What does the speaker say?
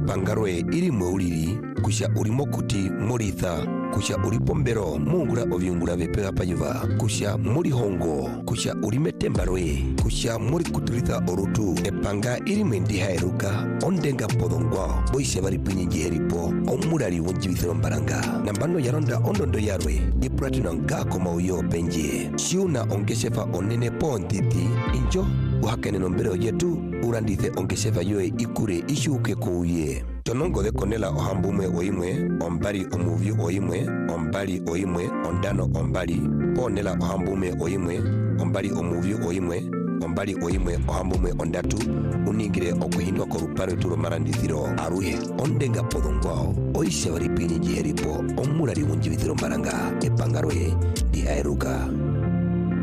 epangarwe iri mweulili kusha ulimo kuti muritha kusha ulipombero mungula ovyungula vepega payuva kusha muri hongo kusha ulimetembarwe kusha muri kuturitha orutu epanga iri mwendiha eruka ondenga podongwa boise bari pinyi heripo omurari wonjibithiro mbaranga nambano yaronda ondondo yarwe ipratina ngako mauyo penje shiuna ongeshefa onene ponditi injo uhakene nombero yetu urandithe ongeshefa yoe ikure ishuke kuuye tonongo de konela ohambume oimwe ombali omuvyu oimwe ombali oimwe ondano ombali ponela ohambume oimwe ombali omuvyu oimwe ombali oimwe ohambume ondatu uningire okuhindwa koruparo turo marandithiro aruhe ondenga podongwao oise bari pinyi heripo omurari wonjibithiro mbaranga epangarwe dihaeruka